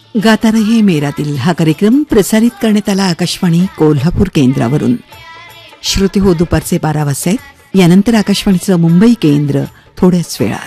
गाता रहे मेरा दिल हा कार्यक्रम प्रसारित करण्यात आला आकाशवाणी कोल्हापूर केंद्रावरून. श्रोते हो, दुपारचे 12 वाजता. यानंतर आकाशवाणीचं मुंबई केंद्र थोड्याच वेळात.